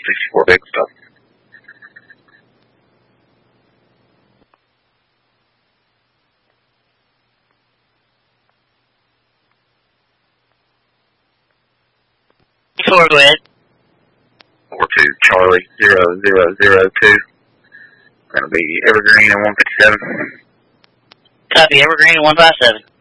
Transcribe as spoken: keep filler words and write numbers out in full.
sixty-four big stuff. Four, go ahead. Four two Charlie zero zero zero two. Gonna be Evergreen and one fifty seven. Copy, Evergreen and one five seven.